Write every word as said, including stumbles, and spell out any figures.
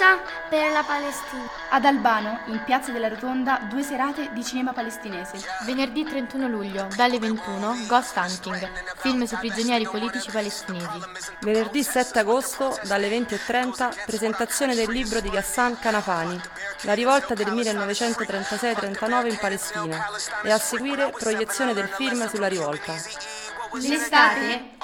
marcia per la Palestina. Ad Albano, in Piazza della Rotonda, due serate di cinema palestinese. Venerdì trentuno luglio, dalle ventuno, Ghost Hunting, film sui prigionieri politici palestinesi. Venerdì sette agosto, dalle venti e trenta, presentazione del libro di Ghassan Kanafani, La rivolta del millenovecentotrentasei trentanove in Palestina, e a seguire proiezione del film sulla rivolta. L'estate